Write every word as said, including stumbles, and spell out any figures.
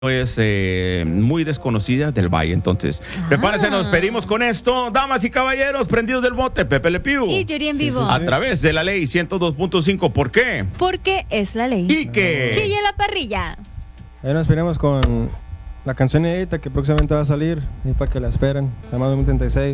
es eh, muy desconocida del Valle. Entonces, ah. prepárense, nos pedimos con esto. Damas y caballeros, prendidos del bote, Pepe Le Pew. Y Yuri en vivo. A través de la ley ciento dos punto cinco. ¿Por qué? Porque es la ley. Y que chille la parrilla. Ahí nos esperemos con la canción inédita que próximamente va a salir y para que la esperen. Se llama dos mil treinta y seis.